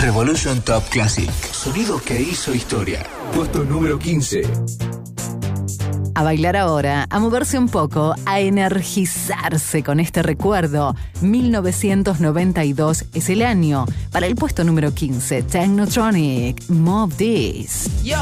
Revolution Top Classic. Sonido que hizo historia. Puesto número 15. A bailar ahora, a moverse un poco, a energizarse con este recuerdo. 1992 es el año. Para el puesto número 15, Technotronic, Move This.